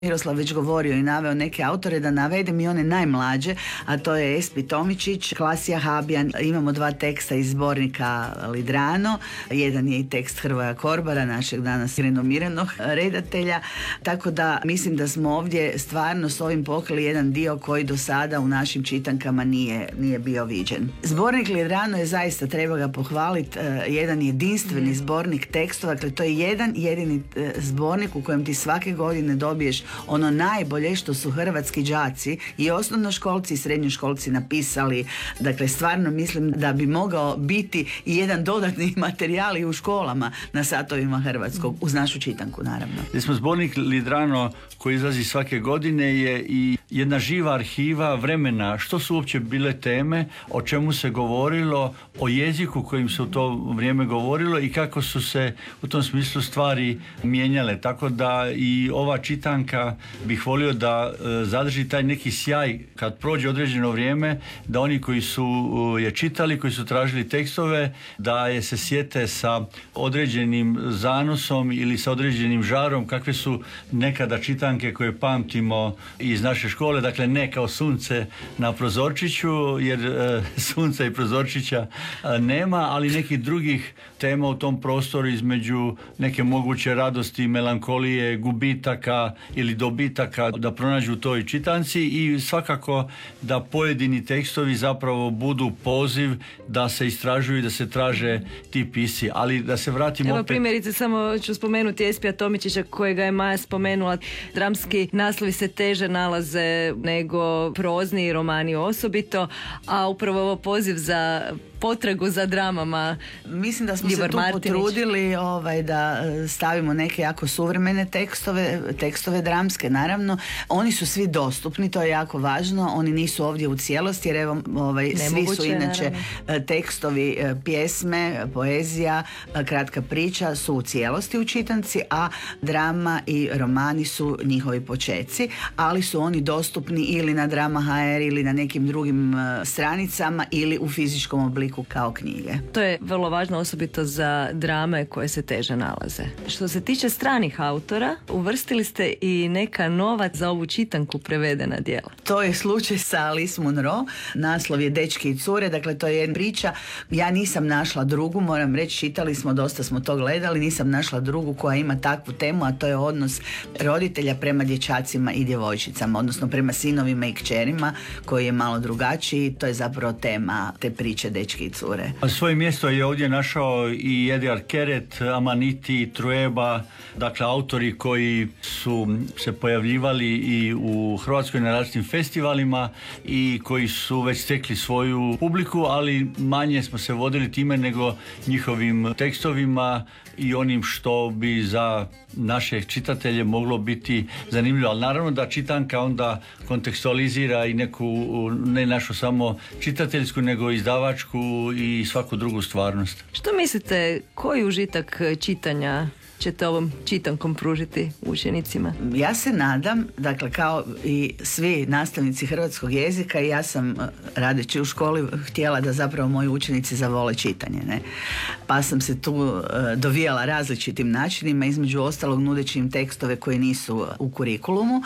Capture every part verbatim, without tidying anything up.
Miroslav već govorio i naveo neke autore, da navedem i one najmlađe, a to je Espi Tomičić, Klasija Habijan. Imamo dva teksta iz zbornika Lidrano, jedan je i tekst Hrvoja Korbara, našeg danas renomiranog redatelja, tako da mislim da smo ovdje stvarno s ovim pokrili jedan dio koji do sada u našim čitankama nije, nije bio viđen. Zbornik Lidrano je zaista, treba ga pohvaliti, jedan jedinstveni zbornik tekstova, dakle to je jedan jedini zbornik u kojem ti svake godine dobiješ ono najbolje što su hrvatski đaci i osnovnoškolci i srednjoškolci napisali. Dakle, stvarno mislim da bi mogao biti i jedan dodatni materijal i u školama na satovima hrvatskog, uz našu čitanku naravno. Smo zbornik Lidrano koji izlazi svake godine je i jedna živa arhiva vremena, što su uopće bile teme, o čemu se govorilo, o jeziku kojim se u to vrijeme govorilo i kako su se u tom smislu stvari mijenjale. Tako da i ova čitanka bih volio da e, zadrži taj neki sjaj kad prođe određeno vrijeme, da oni koji su e, je čitali, koji su tražili tekstove, da je se sjete sa određenim zanosom ili sa određenim žarom, kakve su nekada čitanke koje pamtimo iz naše škole, dakle ne kao sunce na prozorčiću, jer e, sunca i prozorčića e, nema, ali nekih drugih tema u tom prostoru između neke moguće radosti, melankolije, gubitaka ili dobitaka, da pronađu to i čitanci i svakako da pojedini tekstovi zapravo budu poziv da se istražuju i da se traže ti pisci. Ali da se vratimo Evo opet... primjerice, samo ću spomenuti Espija Tomičića kojega je Maja spomenula. Dramski naslovi se teže nalaze nego prozni romani osobito, a upravo ovo poziv za potragu za dramama. Mislim da smo Ivar se tu Martinić. potrudili ovaj, da stavimo neke jako suvremene tekstove, tekstove dramske naravno. Oni su svi dostupni, to je jako važno. Oni nisu ovdje u cijelosti jer evo, ovaj, svi su inače naravno. tekstovi, pjesme, poezija, kratka priča su u cijelosti u čitanci, a drama i romani su njihovi počeci, ali su oni dostupni ili na Drama точка hr ili na nekim drugim stranicama ili u fizičkom obliku kao knjige. To je vrlo važno osobito za drame koje se teže nalaze. Što se tiče stranih autora, uvrstili ste i neka nova za ovu čitanku prevedena djela. To je slučaj sa Alice Munro, naslov je Dečki i cure, dakle to je jedna priča. Ja nisam našla drugu, moram reći, čitali smo, dosta smo to gledali, nisam našla drugu koja ima takvu temu, a to je odnos roditelja prema dječacima i djevojčicama, odnosno prema sinovima i kćerima, koji je malo drugačiji. To je zapravo tema te priče Dečki i cure. Svoje mjesto je ovdje našao i Edgar Keret, Amaniti, Trueba, dakle autori koji su se pojavljivali i u Hrvatskoj na različitim festivalima i koji su već stekli svoju publiku, ali manje smo se vodili time nego njihovim tekstovima i onim što bi za naše čitatelje moglo biti zanimljivo. Ali naravno da čitanka onda kontekstualizira i neku, ne našu samo čitateljsku, nego izdavačku i svaku drugu stvarnost. Što mislite, koji užitak čitanja ćete ovom čitankom pružiti učenicima? Ja se nadam, dakle kao i svi nastavnici hrvatskog jezika, i ja sam radeći u školi htjela da zapravo moji učenici zavole čitanje, ne? Pa sam se tu uh, dovijala različitim načinima, između ostalog nudeći im tekstove koji nisu u kurikulumu,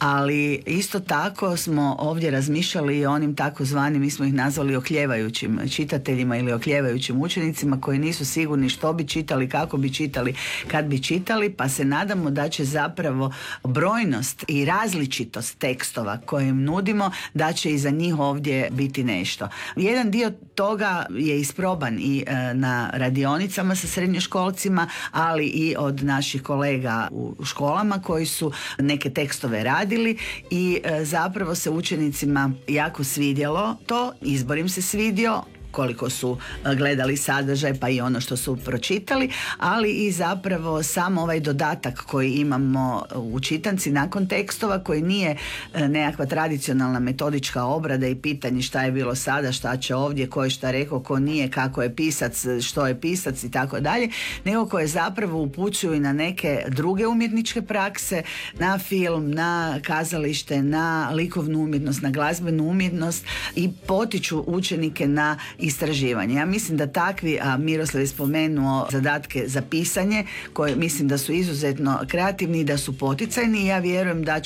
ali isto tako smo ovdje razmišljali i o onim takozvanim, mi smo ih nazvali okljevajućim čitateljima ili okljevajućim učenicima koji nisu sigurni što bi čitali, kako bi čitali, kad bi čitali, pa se nadamo da će zapravo brojnost i različitost tekstova koje im nudimo, da će i za njih ovdje biti nešto. Jedan dio toga je isproban i e, na radionicama sa srednjoškolcima, ali i od naših kolega u školama koji su neke tekstove radili i e, zapravo se učenicima jako svidjelo to, izbor im se svidio, koliko su gledali sadržaj pa i ono što su pročitali, ali i zapravo sam ovaj dodatak koji imamo u čitanci nakon tekstova, koji nije nekakva tradicionalna metodička obrada i pitanje šta je bilo sada, šta će ovdje, ko je šta rekao, ko nije, kako je pisac, što je pisac i tako dalje, nego koje zapravo upućuju i na neke druge umjetničke prakse, na film, na kazalište, na likovnu umjetnost, na glazbenu umjetnost i potiču učenike na istraživanje. Ja mislim da takvi, a Miroslav je spomenuo zadatke za pisanje, koje mislim da su izuzetno kreativni i da su poticajni, i ja vjerujem da